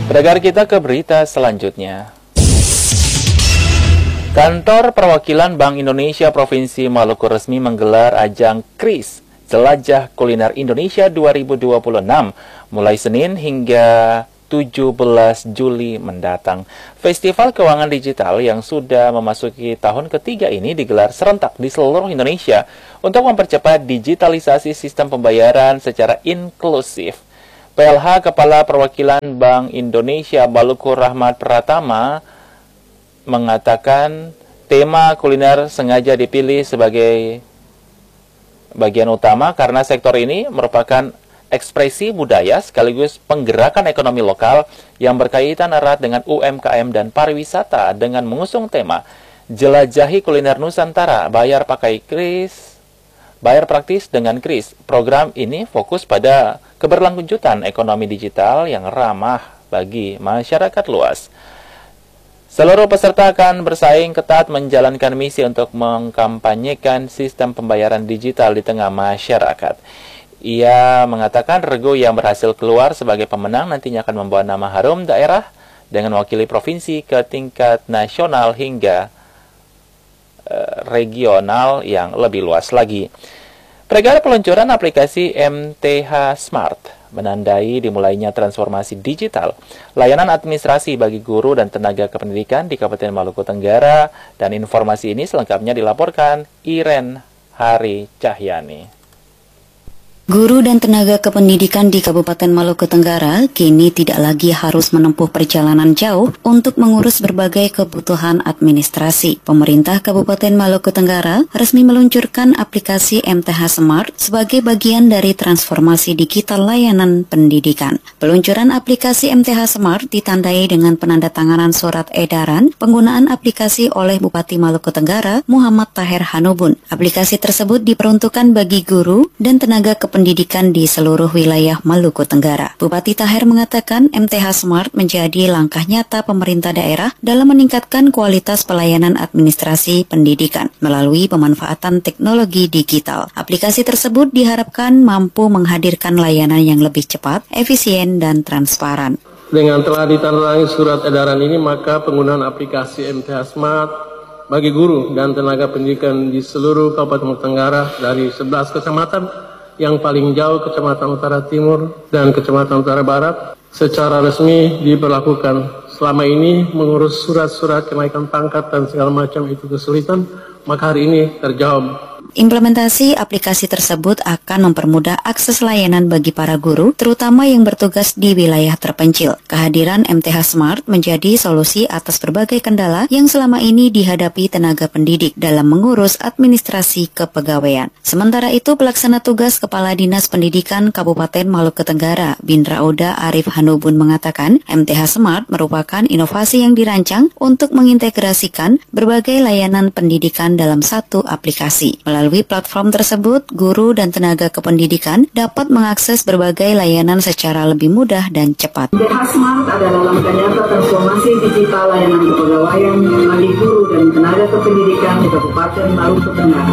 Pendengar, kita ke berita selanjutnya. Kantor Perwakilan Bank Indonesia Provinsi Maluku resmi menggelar ajang KRIS Jelajah Kuliner Indonesia 2026 mulai Senin hingga 17 Juli mendatang. Festival keuangan digital yang sudah memasuki tahun ketiga ini digelar serentak di seluruh Indonesia untuk mempercepat digitalisasi sistem pembayaran secara inklusif. PLH Kepala Perwakilan Bank Indonesia Maluku Rahmat Pratama mengatakan tema kuliner sengaja dipilih sebagai bagian utama karena sektor ini merupakan ekspresi budaya sekaligus penggerakan ekonomi lokal yang berkaitan erat dengan UMKM dan pariwisata. Dengan mengusung tema Jelajahi Kuliner Nusantara, bayar pakai KRIS, bayar praktis dengan KRIS. Program ini fokus pada keberlanjutan ekonomi digital yang ramah bagi masyarakat luas. Seluruh peserta akan bersaing ketat menjalankan misi untuk mengkampanyekan sistem pembayaran digital di tengah masyarakat. Ia mengatakan regu yang berhasil keluar sebagai pemenang nantinya akan membawa nama harum daerah dengan mewakili provinsi ke tingkat nasional hingga regional yang lebih luas lagi. Pergerakan peluncuran aplikasi MTH Smart menandai dimulainya transformasi digital layanan administrasi bagi guru dan tenaga kependidikan di Kabupaten Maluku Tenggara, dan informasi ini selengkapnya dilaporkan Iren Hari Cahyani. Guru dan tenaga kependidikan di Kabupaten Maluku Tenggara kini tidak lagi harus menempuh perjalanan jauh untuk mengurus berbagai kebutuhan administrasi. Pemerintah Kabupaten Maluku Tenggara resmi meluncurkan aplikasi MTH Smart sebagai bagian dari transformasi digital layanan pendidikan. Peluncuran aplikasi MTH Smart ditandai dengan penandatanganan surat edaran penggunaan aplikasi oleh Bupati Maluku Tenggara Muhammad Taher Hanubun. Aplikasi tersebut diperuntukkan bagi guru dan tenaga kependidikan di seluruh wilayah Maluku Tenggara. Bupati Taher mengatakan MTH Smart menjadi langkah nyata pemerintah daerah dalam meningkatkan kualitas pelayanan administrasi pendidikan melalui pemanfaatan teknologi digital. Aplikasi tersebut diharapkan mampu menghadirkan layanan yang lebih cepat, efisien, dan transparan. Dengan telah ditandatangani surat edaran ini, maka penggunaan aplikasi MTH Smart bagi guru dan tenaga pendidikan di seluruh Kabupaten Tenggara dari 11 kecamatan yang paling jauh Kecamatan Utara Timur dan Kecamatan Utara Barat secara resmi diberlakukan. Selama ini mengurus surat-surat kenaikan pangkat dan segala macam itu kesulitan, maka hari ini terjawab. Implementasi aplikasi tersebut akan mempermudah akses layanan bagi para guru, terutama yang bertugas di wilayah terpencil. Kehadiran MTH Smart menjadi solusi atas berbagai kendala yang selama ini dihadapi tenaga pendidik dalam mengurus administrasi kepegawaian. Sementara itu, pelaksana tugas Kepala Dinas Pendidikan Kabupaten Maluku Tenggara, Bindra Oda Arif Hanubun mengatakan, MTH Smart merupakan inovasi yang dirancang untuk mengintegrasikan berbagai layanan pendidikan dalam satu aplikasi. Melalui platform tersebut, guru dan tenaga kependidikan dapat mengakses berbagai layanan secara lebih mudah dan cepat. MTH Smart adalah langkah nyata transformasi digital layanan kepegawaian bagi guru dan tenaga kependidikan di Kabupaten Maluku Tenggara.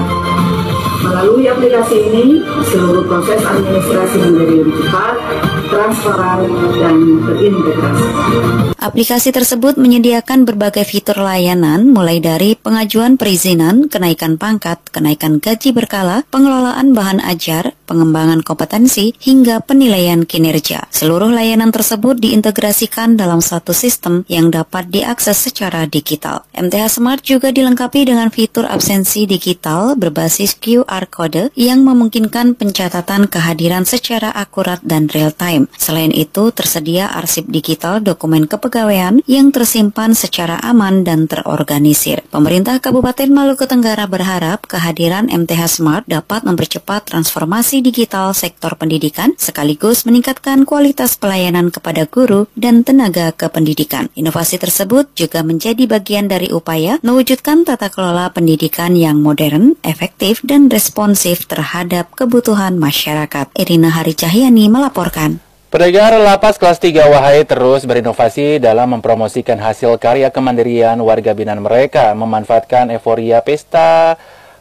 Melalui aplikasi ini, seluruh proses administrasi menjadi lebih cepat, transparan, dan terintegrasi. Aplikasi tersebut menyediakan berbagai fitur layanan mulai dari pengajuan perizinan, kenaikan pangkat, kenaikan gaji berkala, pengelolaan bahan ajar, pengembangan kompetensi, hingga penilaian kinerja. Seluruh layanan tersebut diintegrasikan dalam satu sistem yang dapat diakses secara digital. MTH Smart juga dilengkapi dengan fitur absensi digital berbasis QR Code yang memungkinkan pencatatan kehadiran secara akurat dan real-time. Selain itu, tersedia arsip digital dokumen kepegawaian yang tersimpan secara aman dan terorganisir. Pemerintah Kabupaten Maluku Tenggara berharap kehadiran MTH Smart dapat mempercepat transformasi digital sektor pendidikan sekaligus meningkatkan kualitas pelayanan kepada guru dan tenaga kependidikan. Inovasi tersebut juga menjadi bagian dari upaya mewujudkan tata kelola pendidikan yang modern, efektif, dan responsif terhadap kebutuhan masyarakat. Irina Hari Cahyani melaporkan. Pendengar, Lapas Kelas 3 Wahai terus berinovasi dalam mempromosikan hasil karya kemandirian warga binaan mereka, memanfaatkan euforia Pesta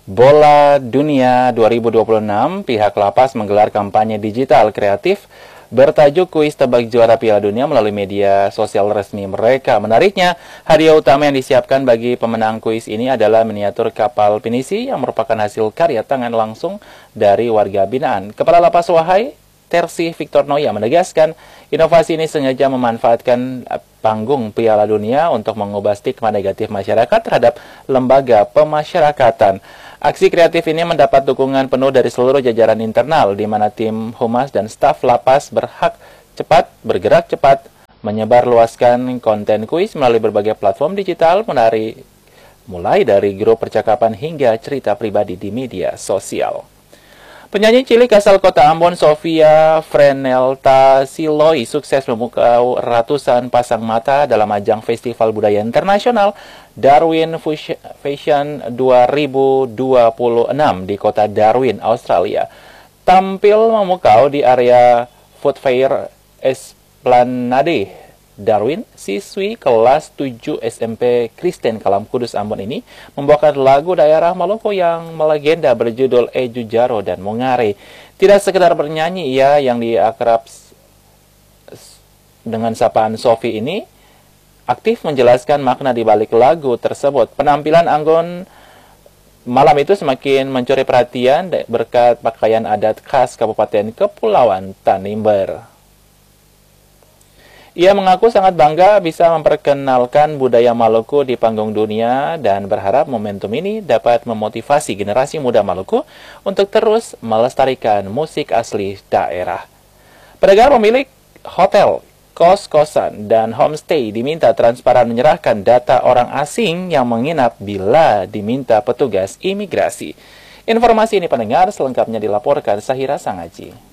Bola Dunia 2026. Pihak Lapas menggelar kampanye digital kreatif bertajuk kuis tebak juara Piala Dunia melalui media sosial resmi mereka. Menariknya, hadiah utama yang disiapkan bagi pemenang kuis ini adalah miniatur kapal pinisi yang merupakan hasil karya tangan langsung dari warga binaan. Kepala Lapas Wahai, Tersi Victor Noya, menegaskan inovasi ini sengaja memanfaatkan panggung Piala Dunia untuk mengubah stigma negatif masyarakat terhadap lembaga pemasyarakatan. Aksi kreatif ini mendapat dukungan penuh dari seluruh jajaran internal, di mana tim humas dan staf lapas bergerak cepat, menyebarluaskan konten kuis melalui berbagai platform digital, mulai dari grup percakapan hingga cerita pribadi di media sosial. Penyanyi cilik asal kota Ambon, Sofia Frenelta Siloi, sukses memukau ratusan pasang mata dalam ajang Festival Budaya Internasional Darwin Fashion 2026 di kota Darwin, Australia. Tampil memukau di area Food Fair Esplanade Darwin, siswi kelas 7 SMP Kristen Kalam Kudus Ambon ini membawakan lagu daerah Maluku yang melegenda berjudul Eju Jaro dan Mongare. Tidak sekedar bernyanyi, ia yang diakrab dengan sapaan Sofi ini aktif menjelaskan makna di balik lagu tersebut. Penampilan Anggun malam itu semakin mencuri perhatian berkat pakaian adat khas Kabupaten Kepulauan Tanimbar. Ia mengaku sangat bangga bisa memperkenalkan budaya Maluku di panggung dunia dan berharap momentum ini dapat memotivasi generasi muda Maluku untuk terus melestarikan musik asli daerah. Pedagang pemilik hotel, kos-kosan, dan homestay diminta transparan menyerahkan data orang asing yang menginap bila diminta petugas imigrasi. Informasi ini pendengar selengkapnya dilaporkan Sahira Sangaji.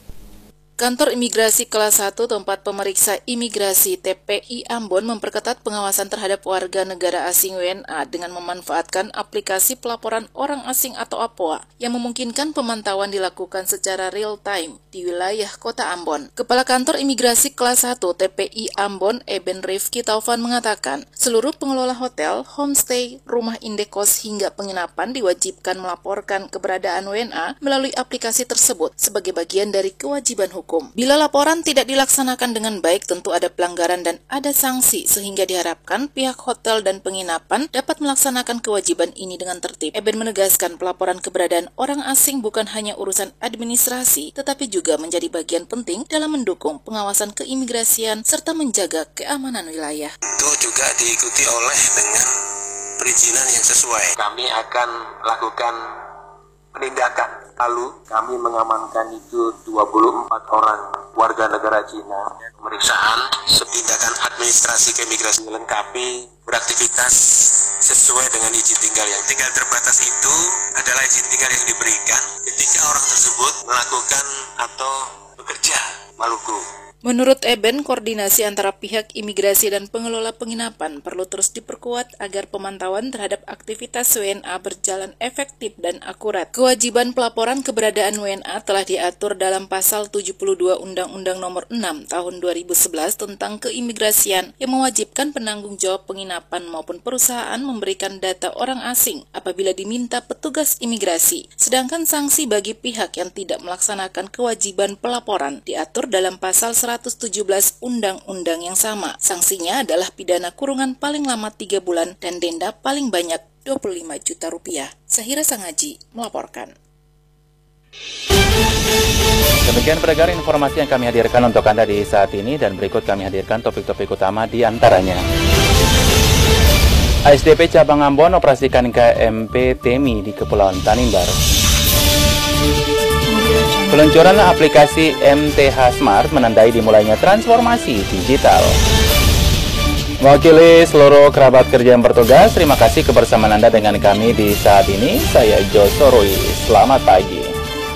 Kantor Imigrasi Kelas 1 tempat pemeriksa imigrasi TPI Ambon memperketat pengawasan terhadap warga negara asing WNA dengan memanfaatkan aplikasi pelaporan orang asing atau APOA yang memungkinkan pemantauan dilakukan secara real time di wilayah Kota Ambon. Kepala Kantor Imigrasi Kelas 1 TPI Ambon, Eben Rifki Taufan, mengatakan seluruh pengelola hotel, homestay, rumah indekos hingga penginapan diwajibkan melaporkan keberadaan WNA melalui aplikasi tersebut sebagai bagian dari kewajiban hukum. Bila laporan tidak dilaksanakan dengan baik, tentu ada pelanggaran dan ada sanksi, sehingga diharapkan pihak hotel dan penginapan dapat melaksanakan kewajiban ini dengan tertib. Eben menegaskan pelaporan keberadaan orang asing bukan hanya urusan administrasi, tetapi juga menjadi bagian penting dalam mendukung pengawasan keimigrasian serta menjaga keamanan wilayah. Itu juga diikuti oleh dengan perizinan yang sesuai. Kami akan lakukan penindakan. Lalu kami mengamankan itu 24 orang warga negara Cina. Pemeriksaan tindakan administrasi keimigrasian melengkapi beraktivitas sesuai dengan izin tinggal. Yang tinggal terbatas itu adalah izin tinggal yang diberikan ketika orang tersebut melakukan atau bekerja Maluku. Menurut Eben, koordinasi antara pihak imigrasi dan pengelola penginapan perlu terus diperkuat agar pemantauan terhadap aktivitas WNA berjalan efektif dan akurat. Kewajiban pelaporan keberadaan WNA telah diatur dalam Pasal 72 Undang-Undang Nomor 6 Tahun 2011 tentang keimigrasian yang mewajibkan penanggung jawab penginapan maupun perusahaan memberikan data orang asing apabila diminta petugas imigrasi. Sedangkan sanksi bagi pihak yang tidak melaksanakan kewajiban pelaporan diatur dalam Pasal 117 Undang-Undang yang sama. Sanksinya adalah pidana kurungan paling lama 3 bulan dan denda paling banyak 25 juta rupiah. Sahira Sangaji melaporkan. Demikian pendengar informasi yang kami hadirkan untuk Anda di saat ini, dan berikut kami hadirkan topik-topik utama di antaranya. ASDP Cabang Ambon operasikan KMP Temi di Kepulauan Tanimbar. Peluncuran aplikasi MTH Smart menandai dimulainya transformasi digital. Mewakili seluruh kerabat kerja yang bertugas, terima kasih kebersamaan Anda dengan kami di saat ini. Saya Josorui, selamat pagi.